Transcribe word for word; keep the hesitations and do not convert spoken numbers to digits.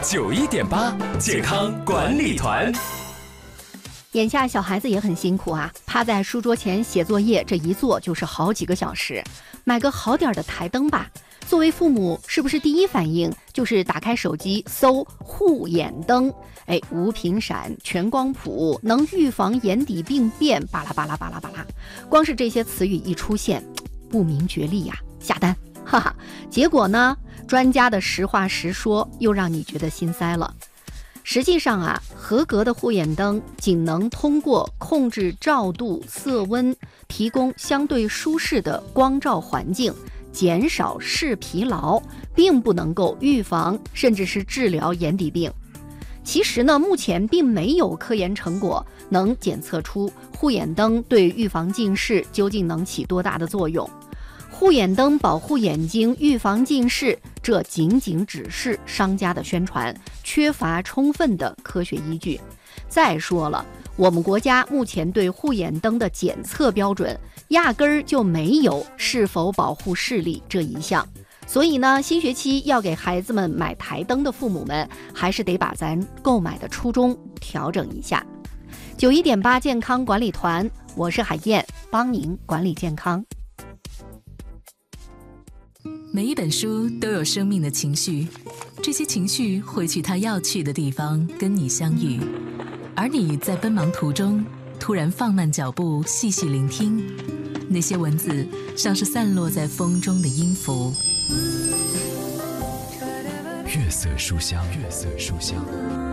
九一点八健康管理团。 眼下小孩子也很辛苦啊，趴在书桌前写作业，这一坐就是好几个小时。买个好点的台灯吧。作为父母，是不是第一反应就是打开手机搜护眼灯？哎，无频闪、全光谱，能预防眼底病变，巴拉巴拉巴拉巴拉。光是这些词语一出现，不明觉厉呀、啊，下单，哈哈。结果呢，专家的实话实说又让你觉得心塞了。实际上啊，合格的护眼灯仅能通过控制照度、色温，提供相对舒适的光照环境，减少视疲劳，并不能够预防甚至是治疗眼底病。其实呢，目前并没有科研成果能检测出护眼灯对预防近视究竟能起多大的作用。护眼灯保护眼睛、预防近视，这仅仅只是商家的宣传，缺乏充分的科学依据。再说了，我们国家目前对护眼灯的检测标准，压根儿就没有是否保护视力这一项。所以呢，新学期要给孩子们买台灯的父母们，还是得把咱购买的初衷调整一下。九一点八健康管理团，我是海燕，帮您管理健康。 每一本书都有生命的情绪，这些情绪会去它要去的地方跟你相遇，而你在奔忙途中突然放慢脚步，细细聆听，那些文字像是散落在风中的音符。 月色书香，月色书香。